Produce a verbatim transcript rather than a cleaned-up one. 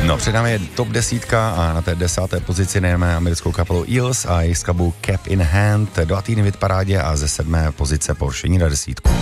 No, před námi je top desítka a na té desáté pozici nemáme americkou kapelu Eels a jejich skladbu Cap in Hand, dva týdny v parádě a ze sedmé pozice poršení na desítku.